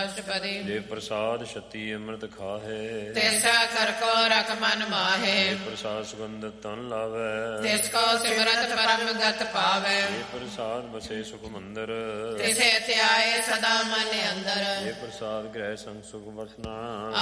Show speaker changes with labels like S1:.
S1: ਅਸ਼ਟਪਦੀ।
S2: ਜੇ ਪ੍ਰਸਾਦ ਛਤੀ ਅੰਮ੍ਰਿਤ ਖਾਹੇ,
S1: ਤਿਸਾ ਕਰ ਕੋ ਰਖ ਮਨ ਮਾਹੇ।
S2: ਜੇ ਪ੍ਰਸਾਦ ਸੁਗੰਧਿਤ ਤਨ ਲਾਵੈ,
S1: ਤਿਸ ਕੋ ਸਿਮਰਤ ਪਰਮ ਗਤ ਪਾਵੈ।
S2: ਜੇ ਪ੍ਰਸਾਦ ਬਸੇ ਸੁਖ ਮੰਦਰ,
S1: ਤਿਸੇ ਧਿਆਏ ਸਦਾ ਮਨ ਅੰਦਰ।
S2: ਜੇ ਪ੍ਰਸਾਦ ਗ੍ਰਹਿ ਸੰਗ ਸੁਖ ਵਸਨਾ।